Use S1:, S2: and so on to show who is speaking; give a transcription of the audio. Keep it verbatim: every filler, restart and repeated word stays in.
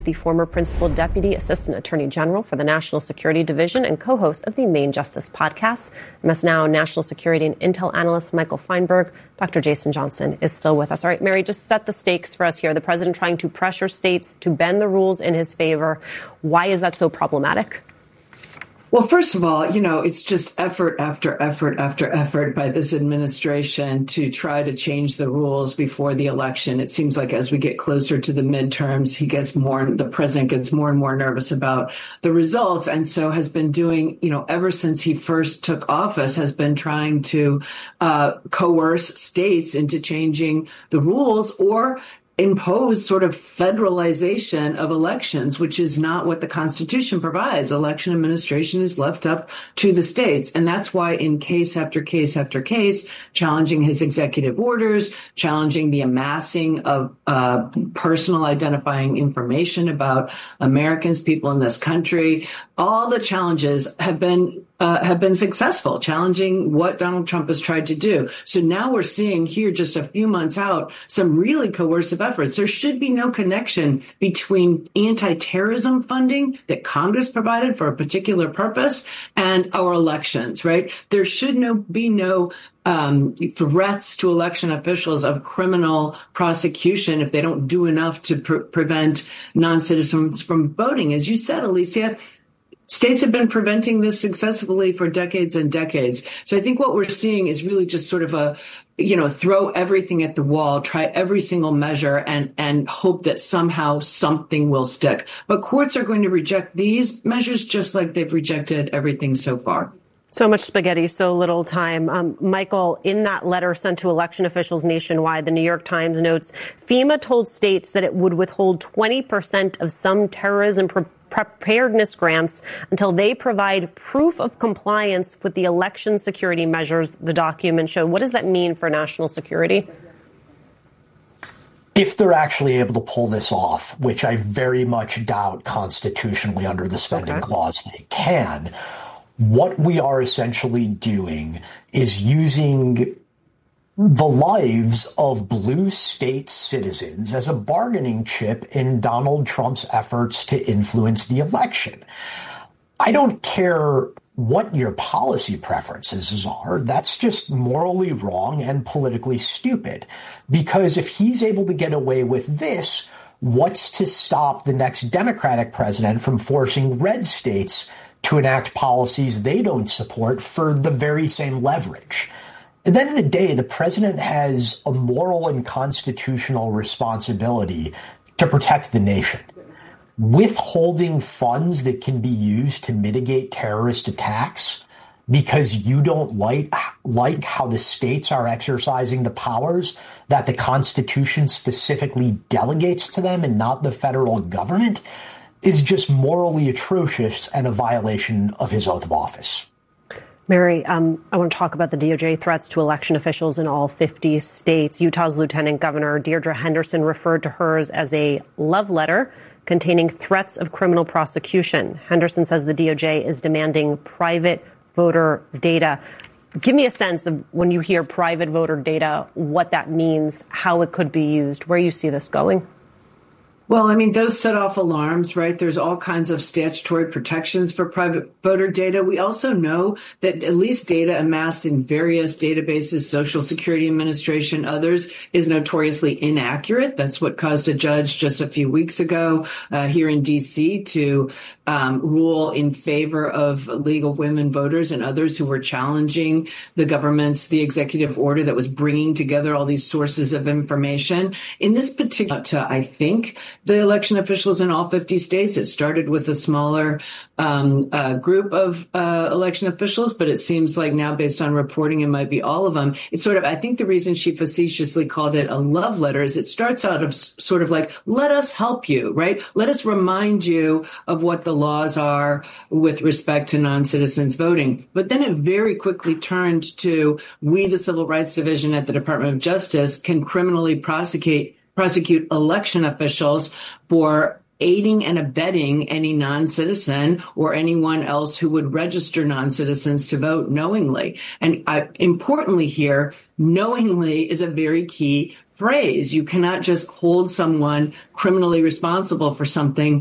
S1: The former Principal Deputy Assistant Attorney General for the National Security Division and co-host of the Main Justice podcast. M S Now National Security and Intel Analyst Michael Feinberg. Doctor Jason Johnson is still with us. All right, Mary, just set the stakes for us here. The president trying to pressure states to bend the rules in his favor. Why is that so problematic?
S2: Well, first of all, you know, it's just effort after effort after effort by this administration to try to change the rules before the election. It seems like as we get closer to the midterms, he gets more, the president gets more and more nervous about the results. And so has been doing, you know, ever since he first took office, has been trying to uh, coerce states into changing the rules or impose sort of federalization of elections, which is not what the Constitution provides. Election administration is left up to the states. And that's why in case after case after case, challenging his executive orders, challenging the amassing of uh, personal identifying information about Americans, people in this country, all the challenges have been Uh, have been successful, challenging what Donald Trump has tried to do. So now we're seeing here just a few months out some really coercive efforts. There should be no connection between anti-terrorism funding that Congress provided for a particular purpose and our elections, right? There should no be no um, threats to election officials of criminal prosecution if they don't do enough to pre- prevent non-citizens from voting. As you said, Alicia, states have been preventing this successfully for decades and decades. So I think what we're seeing is really just sort of a, you know, throw everything at the wall, try every single measure and, and hope that somehow something will stick. But courts are going to reject these measures just like they've rejected everything so far.
S1: So much spaghetti, so little time. Um, Michael, in that letter sent to election officials nationwide, the New York Times notes FEMA told states that it would withhold twenty percent of some terrorism pre- preparedness grants until they provide proof of compliance with the election security measures the document showed. What does that mean for national security?
S3: If they're actually able to pull this off, which I very much doubt constitutionally under the spending okay. clause they can, what we are essentially doing is using the lives of blue state citizens as a bargaining chip in Donald Trump's efforts to influence the election. I don't care what your policy preferences are. That's just morally wrong and politically stupid. Because if he's able to get away with this, what's to stop the next Democratic president from forcing red states to enact policies they don't support for the very same leverage? At the end of the day, the president has a moral and constitutional responsibility to protect the nation. Withholding funds that can be used to mitigate terrorist attacks because you don't like, like how the states are exercising the powers that the Constitution specifically delegates to them and not the federal government is just morally atrocious and a violation of his oath of office.
S1: Mary, um, I want to talk about the D O J threats to election officials in all fifty states. Utah's Lieutenant Governor Deirdre Henderson referred to hers as a love letter containing threats of criminal prosecution. Henderson says the D O J is demanding private voter data. Give me a sense of when you hear private voter data, what that means, how it could be used, where you see this going.
S2: Well, I mean, those set off alarms, right? There's all kinds of statutory protections for private voter data. We also know that at least data amassed in various databases, Social Security Administration, others, is notoriously inaccurate. That's what caused a judge just a few weeks ago uh, here in D C to um, rule in favor of League of Women Voters and others who were challenging the government's, the executive order that was bringing together all these sources of information. In this particular, uh, I think, the election officials in all fifty states. It started with a smaller um, uh, group of uh, election officials, but it seems like now, based on reporting, it might be all of them. It's sort of, I think the reason she facetiously called it a love letter is it starts out of sort of like, let us help you, right? Let us remind you of what the laws are with respect to non-citizens voting. But then it very quickly turned to, we, the Civil Rights Division at the Department of Justice, can criminally prosecute prosecute election officials for aiding and abetting any non-citizen or anyone else who would register non-citizens to vote knowingly. And uh, importantly here, knowingly is a very key phrase. You cannot just hold someone criminally responsible for something